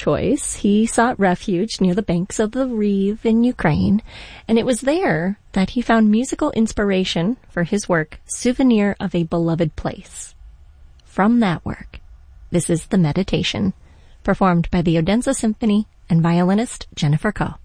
choice, he sought refuge near the banks of the Riv in Ukraine, and it was there that he found musical inspiration for his work, Souvenir of a Beloved Place. From that work, this is the Meditation, performed by the Odense Symphony and violinist Jennifer Koh.